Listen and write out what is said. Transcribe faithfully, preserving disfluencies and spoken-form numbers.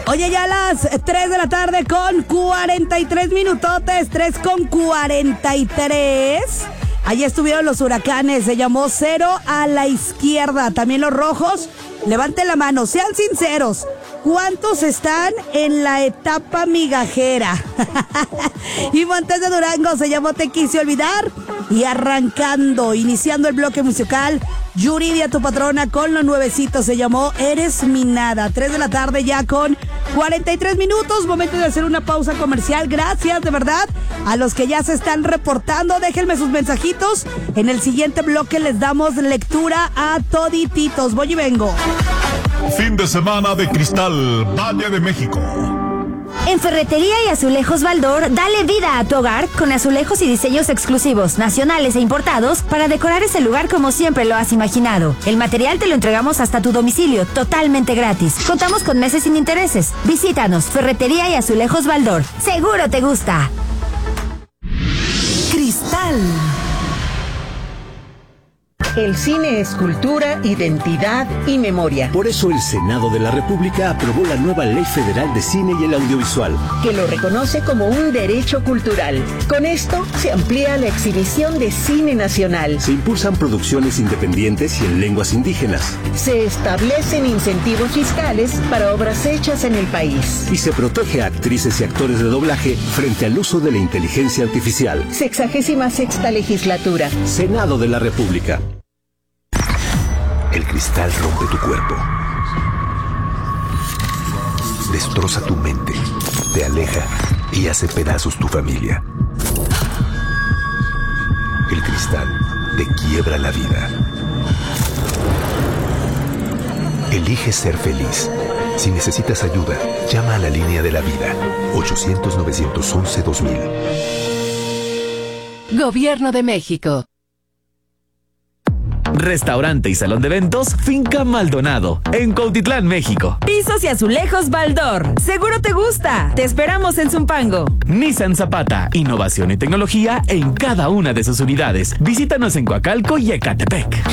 Oye, ya a las tres de la tarde con cuarenta y tres minutotes, tres con cuarenta y tres. Allí estuvieron los huracanes, se llamó Cero a la Izquierda. También los rojos, levanten la mano, sean sinceros. ¿Cuántos están en la etapa migajera? Y Montes de Durango se llamó Te Quise Olvidar. Y arrancando, iniciando el bloque musical, Yuridia, tu patrona, con lo nuevecito, se llamó Eres mi nada. tres de la tarde ya con cuarenta y tres minutos, momento de hacer una pausa comercial. Gracias, de verdad, a los que ya se están reportando. Déjenme sus mensajitos. En el siguiente bloque les damos lectura a todititos. Voy y vengo. Fin de semana de Cristal, Valle de México. En Ferretería y Azulejos Baldor, dale vida a tu hogar con azulejos y diseños exclusivos, nacionales e importados para decorar ese lugar como siempre lo has imaginado. El material te lo entregamos hasta tu domicilio, totalmente gratis. Contamos con meses sin intereses. Visítanos, Ferretería y Azulejos Baldor. Seguro te gusta. Cristal. El cine es cultura, identidad y memoria. Por eso el Senado de la República aprobó la nueva Ley Federal de Cine y el Audiovisual, que lo reconoce como un derecho cultural. Con esto se amplía la exhibición de cine nacional. Se impulsan producciones independientes y en lenguas indígenas. Se establecen incentivos fiscales para obras hechas en el país. Y se protege a actrices y actores de doblaje frente al uso de la inteligencia artificial. Sexagésima sexta legislatura. Senado de la República. El cristal rompe tu cuerpo, destroza tu mente, te aleja y hace pedazos tu familia. El cristal te quiebra la vida. Elige ser feliz. Si necesitas ayuda, llama a la línea de la vida, ochocientos, novecientos once, dos mil. Gobierno de México. Restaurante y salón de eventos Finca Maldonado, en Cuautitlán, México. Pisos y azulejos Baldor. Seguro te gusta. Te esperamos en Zumpango. Nissan Zapata, innovación y tecnología en cada una de sus unidades. Visítanos en Coacalco y Ecatepec.